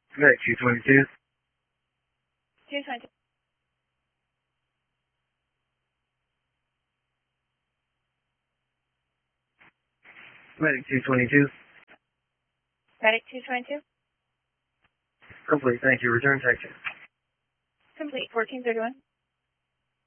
Medic 222. 222. Medic 222. Medic 222. Complete, thank you. Return taxi. Complete. 1431.